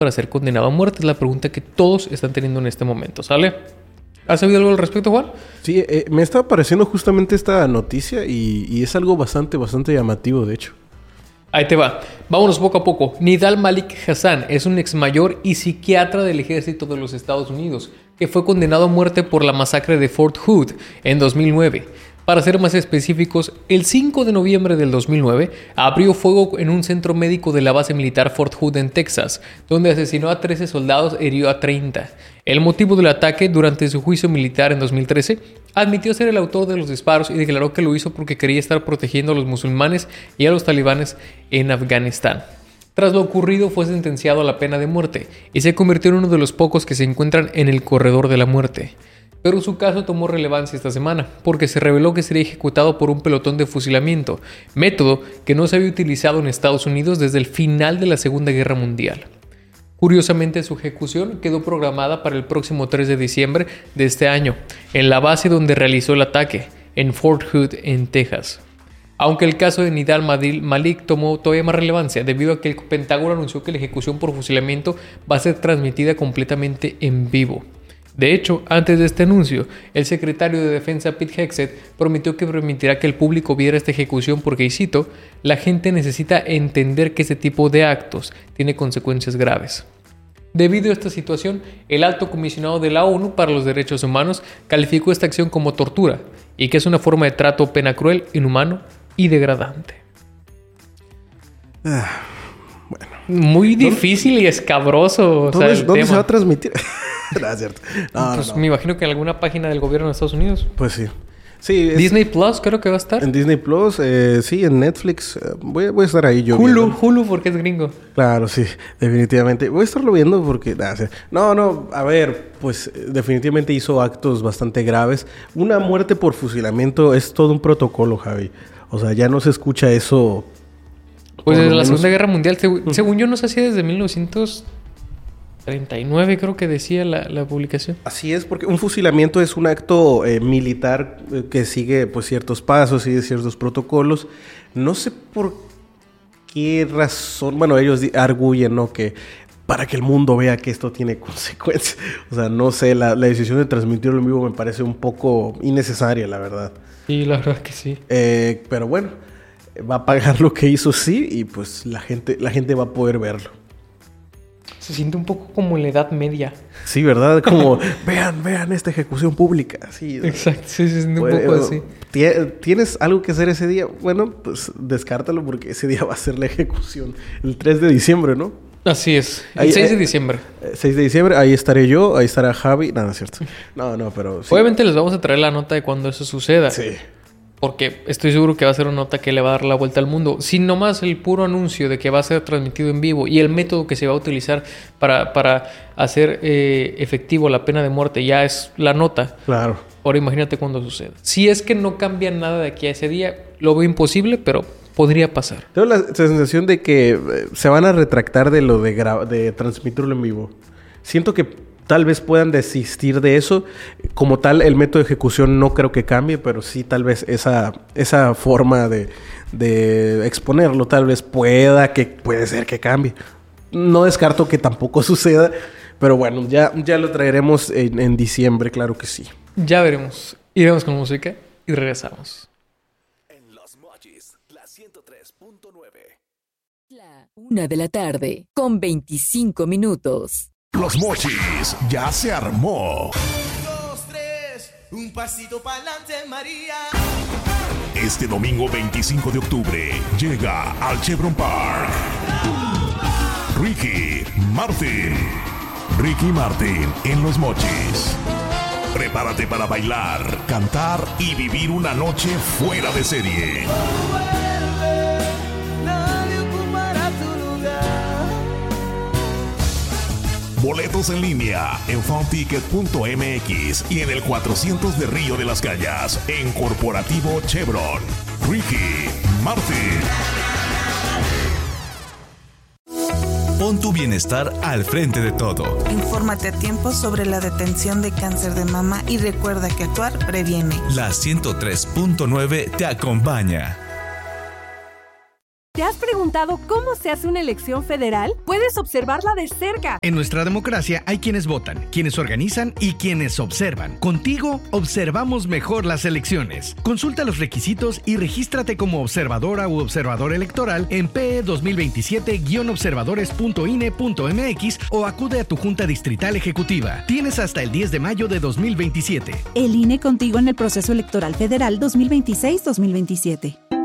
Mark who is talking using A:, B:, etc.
A: para ser condenado a muerte? Es la pregunta que todos están teniendo en este momento, ¿sale? ¿Has sabido algo al respecto, Juan?
B: Sí, me está apareciendo justamente esta noticia y es algo bastante llamativo, de hecho.
A: Ahí te va. Vámonos poco a poco. Nidal Malik Hasan es un ex mayor y psiquiatra del ejército de los Estados Unidos que fue condenado a muerte por la masacre de Fort Hood en 2009. Para ser más específicos, el 5 de noviembre del 2009 abrió fuego en un centro médico de la base militar Fort Hood en Texas, donde asesinó a 13 soldados e hirió a 30. El motivo del ataque, durante su juicio militar en 2013, admitió ser el autor de los disparos y declaró que lo hizo porque quería estar protegiendo a los musulmanes y a los talibanes en Afganistán. Tras lo ocurrido, fue sentenciado a la pena de muerte y se convirtió en uno de los pocos que se encuentran en el corredor de la muerte. Pero su caso tomó relevancia esta semana, porque se reveló que sería ejecutado por un pelotón de fusilamiento, método que no se había utilizado en Estados Unidos desde el final de la Segunda Guerra Mundial. Curiosamente, su ejecución quedó programada para el próximo 3 de diciembre de este año, en la base donde realizó el ataque, en Fort Hood, en Texas. Aunque el caso de Nidal Malik tomó todavía más relevancia, debido a que el Pentágono anunció que la ejecución por fusilamiento va a ser transmitida completamente en vivo. De hecho, antes de este anuncio, el secretario de Defensa Pete Hegseth prometió que permitirá que el público viera esta ejecución porque, y cito, la gente necesita entender que este tipo de actos tiene consecuencias graves. Debido a esta situación, el alto comisionado de la ONU para los Derechos Humanos calificó esta acción como tortura y que es una forma de trato o pena cruel, inhumano y degradante.
B: Bueno.
A: Muy difícil y escabroso.
B: ¿Dónde se va a transmitir? No, es cierto.
A: No. Me imagino que en alguna página del gobierno de Estados Unidos.
B: Pues sí. Sí,
A: Disney Plus creo que va a estar.
B: En Disney Plus, sí, en Netflix. Voy a estar ahí yo.
A: Hulu porque es gringo.
B: Claro, sí, definitivamente. Voy a estarlo viendo porque... No, a ver, pues definitivamente hizo actos bastante graves. Una muerte por fusilamiento es todo un protocolo, Javi. O sea, ya no se escucha eso...
A: Pues desde la Segunda Guerra Mundial, según yo no se hacía desde 1939, creo que decía la publicación.
B: Así es, porque un fusilamiento es un acto militar que sigue pues ciertos pasos, sigue ciertos protocolos. No sé por qué razón, bueno, ellos arguyen, ¿no? Que para que el mundo vea que esto tiene consecuencias. O sea, no sé, la decisión de transmitirlo en vivo me parece un poco innecesaria, la verdad.
A: Sí, la verdad que sí.
B: Pero bueno, va a pagar lo que hizo, sí, y pues la gente va a poder verlo.
A: Se siente un poco como en la Edad Media.
B: Sí, ¿verdad? Como, vean esta ejecución pública. Sí,
A: exacto, sí, se siente un poco así.
B: ¿Tienes algo que hacer ese día? Bueno, pues descártalo porque ese día va a ser la ejecución. El 3 de diciembre, ¿no?
A: Así es, el 6 de diciembre.
B: 6 de diciembre, ahí estaré yo, ahí estará Javi. No, es cierto. No, pero... Sí.
A: Obviamente les vamos a traer la nota de cuando eso suceda.
B: Sí.
A: Porque estoy seguro que va a ser una nota que le va a dar la vuelta al mundo. Si nomás el puro anuncio de que va a ser transmitido en vivo y el método que se va a utilizar para hacer efectivo la pena de muerte ya es la nota.
B: Claro.
A: Ahora imagínate cuando suceda. Si es que no cambia nada de aquí a ese día, lo veo imposible, pero podría pasar.
B: Tengo la sensación de que se van a retractar de lo de transmitirlo en vivo. Siento que tal vez puedan desistir de eso. Como tal, el método de ejecución no creo que cambie, pero sí tal vez esa forma de exponerlo tal vez puede ser que cambie. No descarto que tampoco suceda, pero bueno, ya lo traeremos en diciembre, claro que sí.
A: Ya veremos. Iremos con música y regresamos.
C: En Los Mochis, la 103.9.
D: La 1 de la tarde, con 25 minutos.
C: Los Mochis ya se armó.
E: 2, 3, un pasito para adelante, María.
C: Este domingo 25 de octubre llega al Chevron Park Ricky Martin en Los Mochis. Prepárate para bailar, cantar y vivir una noche fuera de serie. Boletos en línea en funticket.mx y en el 400 de Río de las Calles en Corporativo Chevron. Ricky Martin.
F: Pon tu bienestar al frente de todo.
G: Infórmate a tiempo sobre la detención de cáncer de mama y recuerda que actuar previene.
F: La 103.9 te acompaña.
H: ¿Te has preguntado cómo se hace una elección federal? Puedes observarla de cerca.
I: En nuestra democracia hay quienes votan, quienes organizan y quienes observan. Contigo observamos mejor las elecciones. Consulta los requisitos y regístrate como observadora u observador electoral en PE 2027-observadores.ine.mx o acude a tu Junta Distrital Ejecutiva. Tienes hasta el 10 de mayo de 2027.
J: El INE contigo en el proceso electoral federal 2026-2027.